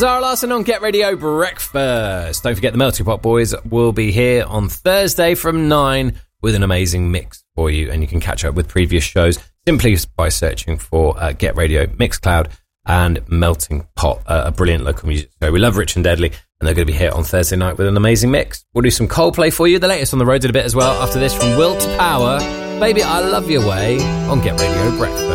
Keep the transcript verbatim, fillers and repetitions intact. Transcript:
Zara Larsson on Get Radio Breakfast. Don't forget the Melting Pot Boys will be here on Thursday from nine with an amazing mix for you, and you can catch up with previous shows simply by searching for uh, Get Radio Mixcloud and Melting Pot, uh, a brilliant local music show. We love Rich and Deadly, and they're going to be here on Thursday night with an amazing mix. We'll do some Coldplay for you, the latest on the road in a bit as well. After this, from Will to Power, Baby I Love Your Way on Get Radio Breakfast.